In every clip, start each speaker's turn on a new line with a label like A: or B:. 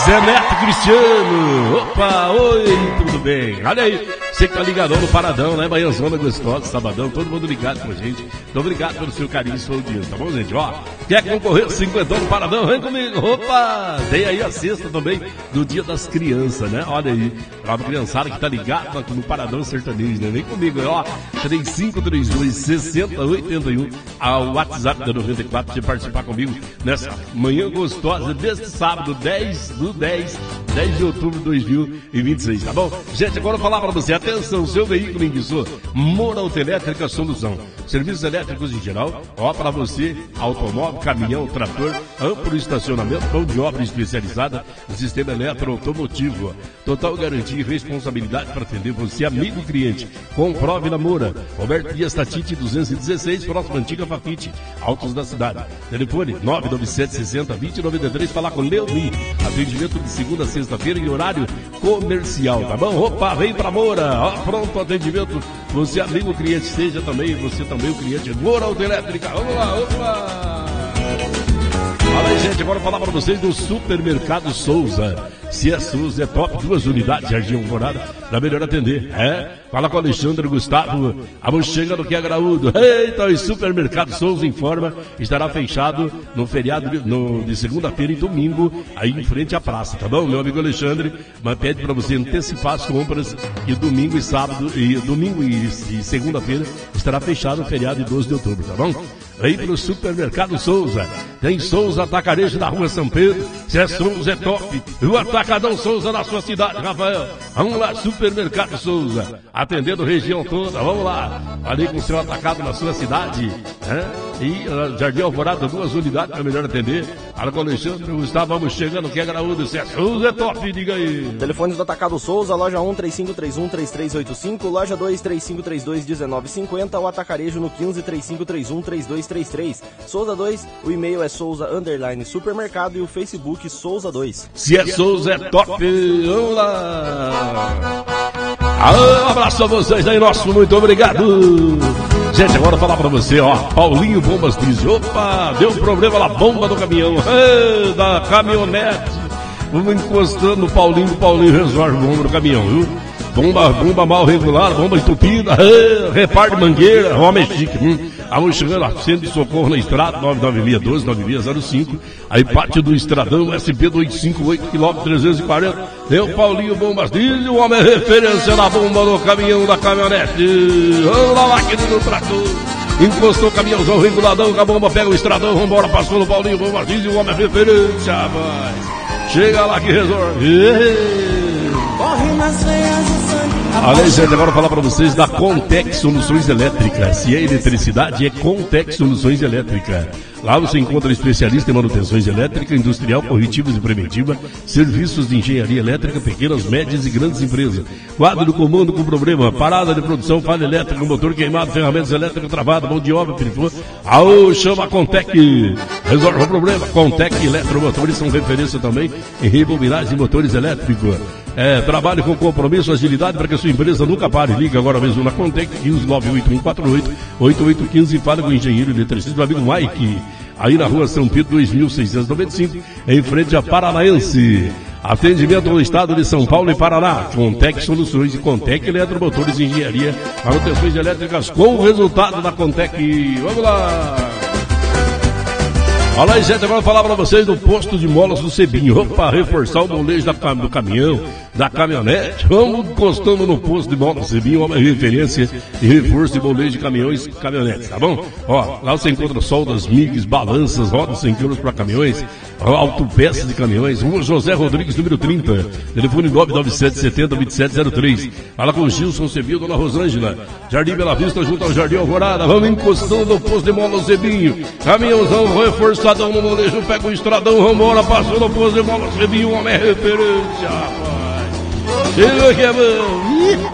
A: Zé Neto Cristiano. Opa, oi, tudo bem? Olha aí, você que tá ligadão no Paradão, né? Manhãzona gostosa, sabadão, todo mundo ligado com a gente. Então, obrigado pelo seu carinho e sua audiência, tá bom, gente? Ó, quer concorrer 50 no Paradão? Vem comigo. Opa, tem aí a sexta também do Dia das Crianças, né? Olha aí, pra criançada que tá ligada no Paradão Sertanejo, né? Vem comigo, ó, 3532-6081, ao WhatsApp da 94, pra você participar comigo nessa manhã gostosa deste sábado, 10 de outubro de 2026, tá bom? Gente, agora eu vou falar pra você, atenção, seu veículo enguiçou, Moura Autoelétrica Solução. Serviços elétricos em geral, ó, pra você, automóvel, caminhão, trator, amplo estacionamento, mão de obra especializada no sistema eletroautomotivo. Total garantia e responsabilidade para atender você, amigo cliente. Comprove na Moura. Roberto Dias Tatite 216, próximo antiga Fafite, Altos da cidade. Telefone 99760-2093, falar com Leoni. Atendimento de segunda a sexta-feira em horário comercial, tá bom? Opa, vem pra Moura, ó, pronto atendimento. Você amigo cliente, seja também, você também o cliente. Moura Autoelétrica, vamos lá, opa! Fala aí, gente, agora eu vou falar pra vocês do Supermercado Souza. Se é Souza, é top, 2 unidades, Jardim Alvorada, pra melhor atender. Fala com o Alexandre Gustavo, a mochega do que é graúdo. Eita, o Supermercado Souza informa, estará fechado no feriado de segunda-feira e domingo, aí em frente à praça, tá bom, meu amigo Alexandre? Mas pede pra você antecipar as compras, e domingo e sábado, domingo e segunda-feira, estará fechado o feriado de 12 de outubro, tá bom? Vem pro Supermercado Souza. Tem Souza Atacarejo na Rua São Pedro. Se é Souza, é top. O Atacadão Souza na sua cidade, Rafael. Vamos lá, Supermercado Souza. Atendendo a região toda, vamos lá. Ali com o seu atacado na sua cidade. E Jardim Alvorada, 2 unidades para melhor atender. Fala com o Alexandre Gustavo, vamos chegando, que é graúdo. Se é Souza, é top, diga aí.
B: Telefones do Atacado Souza, loja 1, 3531-3385, loja 2, 3532-1950, o Atacarejo no 15, 3531-3233. Souza 2, o e-mail é souza_supermercado e o Facebook Souza 2.
A: Se é Souza, é top. Vamos lá. Um abraço a vocês aí, nosso muito obrigado. Gente, agora eu vou falar pra você, ó, Paulinho Bombas Diesel. Opa, deu problema na bomba do caminhão, da caminhonete. Vamos encostando no Paulinho resolve a bomba do caminhão, viu? Bomba mal regular, bomba entupida, reparte mangueira, homem chique. Vamos chegando a centro de socorro na estrada, 99612-9605. Aí parte do estradão, SP 258, km 340. Deu Paulinho Bombas Diesel, o homem é referência na bomba do caminhão da caminhonete. Vamos lá, máquina do trator. Encostou o caminhãozão reguladão, a bomba pega o estradão, vambora, passou no Paulinho Bombas Diesel, o homem é referência, rapaz. Chega lá que resolve.
C: Corre nas veias o sangue.
A: Olha, gente, agora eu vou falar para vocês da Contec Soluções Elétricas. Se é eletricidade, é Contec Soluções Elétricas. Lá você encontra especialista em manutenções elétrica, industrial, corretivas e preventiva, serviços de engenharia elétrica, pequenas, médias e grandes empresas. Quadro do comando com problema, parada de produção, falha elétrica, motor queimado, ferramentas elétricas travadas, mão de obra, periférico. Chama a Contec. Resolve o problema. Contec Eletromotores são referência também em rebobinagem de motores elétricos. Trabalhe com compromisso, agilidade para que a sua empresa nunca pare. Liga agora mesmo na Contec, 15981488815 e fale com o engenheiro eletricista do amigo Mike. Aí na Rua São Pedro 2695, em frente a Paranaense. Atendimento no estado de São Paulo e Paraná. Contec Soluções e Contec Eletromotores e Engenharia. Manutenções elétricas com o resultado da Contec. Vamos lá! Olha aí, gente, agora eu vou falar pra vocês do posto de molas do Cebinho. Opa, reforçar o molejo do caminhão, da caminhonete. Vamos encostando no posto de molas do Cebinho, uma referência de reforço de molejo de caminhões e caminhonetes, tá bom? Ó, lá você encontra soldas, MIGs, balanças, rodas 100 kg para caminhões, autopeças de caminhões. Rua José Rodrigues, número 30. Telefone 99770-2703. Fala com o Gilson Cebinho, Dona Rosângela. Jardim Bela Vista, junto ao Jardim Alvorada. Vamos encostando no posto de molas do Cebinho. Caminhãozão reforçado no molejo, pega o estradão, vambora, passou no posto de molas, você viu, homem é referência, rapaz. Chega que é bom.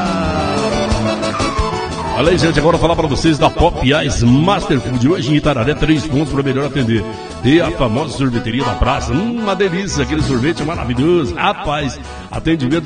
A: Olha aí, gente, agora eu vou falar pra vocês da Pop Ice Master Food. Hoje em Itararé, 3 pontos para melhor atender. E a famosa sorveteria da praça, uma delícia, aquele sorvete maravilhoso. Rapaz, atendimento